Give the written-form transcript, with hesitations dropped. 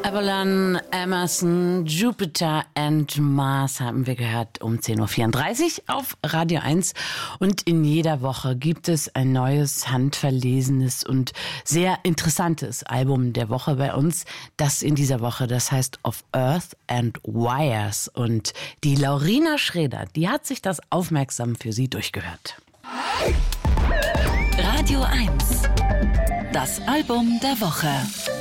Avalon, Emerson, Jupiter and Mars haben wir gehört um 10.34 Uhr auf Radio 1. Und in jeder Woche gibt es ein neues, handverlesenes und sehr interessantes Album der Woche bei uns. Das in dieser Woche, das heißt Of Earth and Wires. Und die Laurina Schreder, die hat sich das aufmerksam für Sie durchgehört. Radio 1, das Album der Woche.